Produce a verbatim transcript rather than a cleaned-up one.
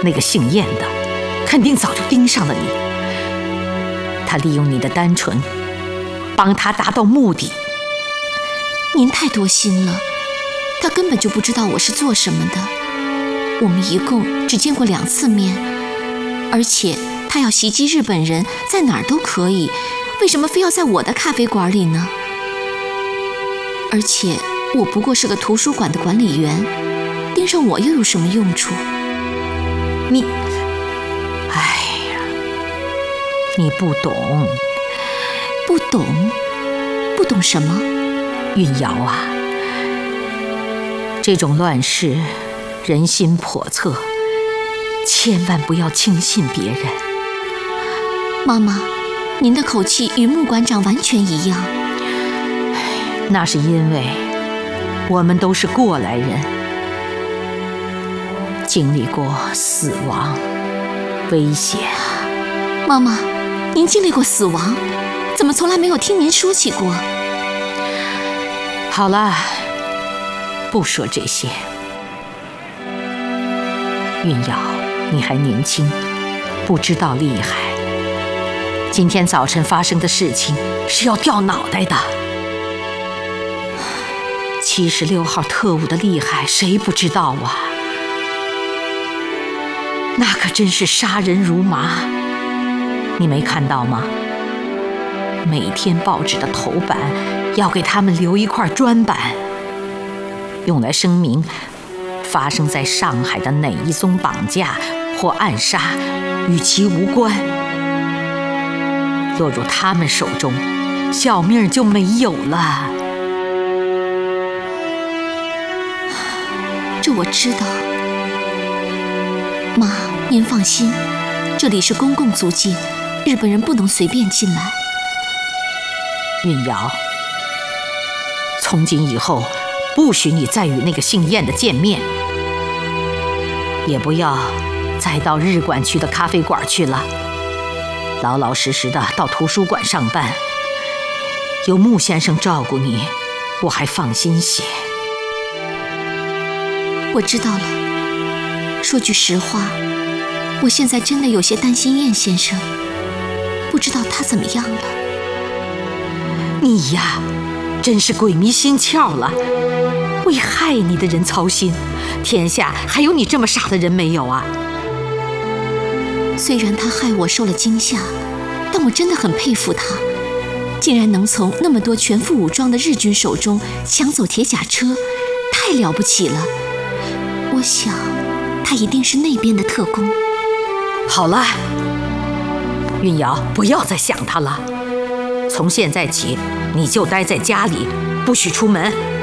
那个姓燕的肯定早就盯上了你，他利用你的单纯，帮他达到目的。 您太多心了，他根本就不知道我是做什么的。我们一共只见过两次面，而且他要袭击日本人，在哪儿都可以，为什么非要在我的咖啡馆里呢？而且我不过是个图书馆的管理员，盯上我又有什么用处？ 你，哎呀，你不懂， 不懂，不懂什么？ 韵瑶啊，这种乱世，人心叵测，千万不要轻信别人。 妈妈，您的口气与穆馆长完全一样。 那是因为我们都是过来人，经历过死亡、危险。 妈妈，您经历过死亡，怎么从来没有听您说起过？ 好了，不说这些。韵瑶，你还年轻，不知道厉害。今天早晨发生的事情是要掉脑袋的。七十六号特务的厉害，谁不知道啊？那可真是杀人如麻，你没看到吗？每天报纸的头版要给他们留一块砖板，用来声明发生在上海的哪一宗绑架或暗杀与其无关。落入他们手中，小命就没有了。 这我知道。妈，您放心，这里是公共租界，日本人不能随便进来。 韵瑶，从今以后不许你再与那个姓燕的见面，也不要再到日馆区的咖啡馆去了，老老实实的到图书馆上班。有穆先生照顾你，我还放心些。 我知道了。说句实话，我现在真的有些担心燕先生，不知道他怎么样了。 你呀，真是鬼迷心窍了，为害你的人操心，天下还有你这么傻的人没有啊？ 虽然他害我受了惊吓，但我真的很佩服他，竟然能从那么多全副武装的日军手中抢走铁甲车，太了不起了。我想他一定是那边的特工。 好了，韵瑶，不要再想他了，从现在起你就待在家里，不许出门。